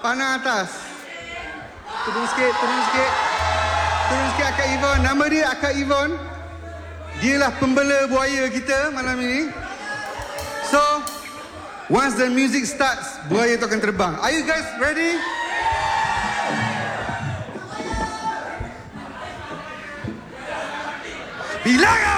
Pandang atas. Turun sikit, turun sikit. Turun sikit Akak Yvonne. Nama dia Akak Yvonne. Dialah pembela buaya kita malam ini. So, once the music starts, buaya itu akan terbang. Are you guys ready? Bilangan!